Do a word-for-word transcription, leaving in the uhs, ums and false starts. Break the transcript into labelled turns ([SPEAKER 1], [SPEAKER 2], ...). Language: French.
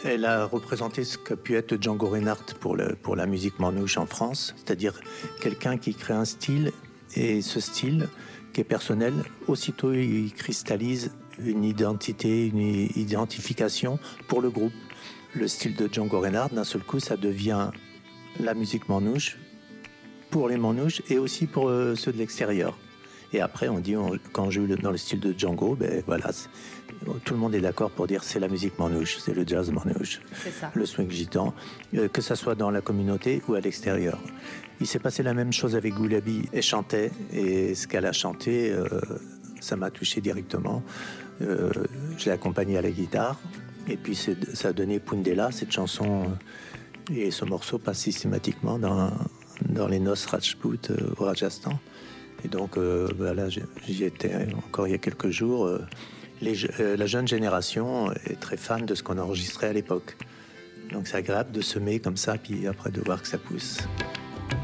[SPEAKER 1] Elle a représenté ce qu'a pu être Django Reinhardt pour, le, pour la musique manouche en France, c'est-à-dire quelqu'un qui crée un style, et ce style, qui est personnel, aussitôt il cristallise une identité, une identification pour le groupe. Le style de Django Reinhardt, d'un seul coup, ça devient la musique manouche pour les manouches et aussi pour euh, ceux de l'extérieur. Et après, on dit, on, quand je joue dans le style de Django, ben voilà, tout le monde est d'accord pour dire c'est la musique manouche, c'est le jazz manouche,
[SPEAKER 2] c'est ça.
[SPEAKER 1] Le swing gitan, euh, que ça soit dans la communauté ou à l'extérieur. Il s'est passé la même chose avec Goullabi. Elle chantait, et ce qu'elle a chanté, euh, ça m'a touché directement. Euh, je l'ai accompagnée à la guitare, et puis ça a donné Pundela, cette chanson, et ce morceau passe systématiquement dans, dans les noces Rajput euh, au Rajasthan. Et donc, euh, bah là, j'y étais encore il y a quelques jours. Euh, les, euh, la jeune génération est très fan de ce qu'on enregistrait à l'époque. Donc, c'est agréable de semer comme ça, puis après de voir que ça pousse.